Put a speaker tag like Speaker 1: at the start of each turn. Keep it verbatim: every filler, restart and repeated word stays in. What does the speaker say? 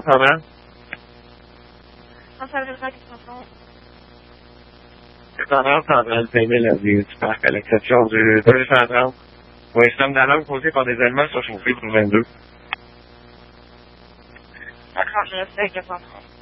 Speaker 1: comment?
Speaker 2: cent soixante-cinq cent.
Speaker 1: C'est tendance en train de peiner la vie du parc, à l'exception du deux cent trente. Oui, somme d'alarme causée par des éléments surchauffés pour vingt-deux.
Speaker 2: D'accord, je reste avec le cent trente.